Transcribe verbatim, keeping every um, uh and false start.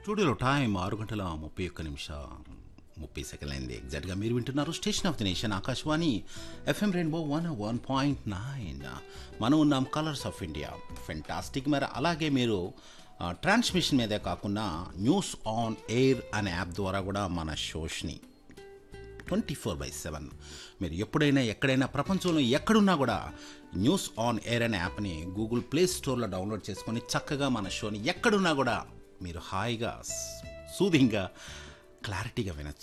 స్టూడియోలో టైం ఆరు గంటల ముప్పై ఒక్క నిమిషం ముప్పై సెకండ్లు అయింది ఎగ్జాక్ట్గా. మీరు వింటున్నారు station of the nation Akashvani FM rainbow one one point nine. మనం ఉన్నాం కలర్స్ ఆఫ్ ఇండియా ఫెంటాస్టిక్. మరి అలాగే మీరు ట్రాన్స్మిషన్ మీదే కాకుండా న్యూస్ ఆన్ ఎయిర్ అనే యాప్ ద్వారా కూడా మన షోస్ని ట్వంటీ ఫోర్ బై సెవెన్ మీరు ఎప్పుడైనా ఎక్కడైనా ప్రపంచంలో ఎక్కడున్నా కూడా న్యూస్ ఆన్ ఎయిర్ అనే యాప్ని గూగుల్ ప్లే స్టోర్లో డౌన్లోడ్ చేసుకొని చక్కగా మన షోని ఎక్కడున్నా కూడా మీరు హాయిగా సూదింగ్గా క్లారిటీగా వినొచ్చు.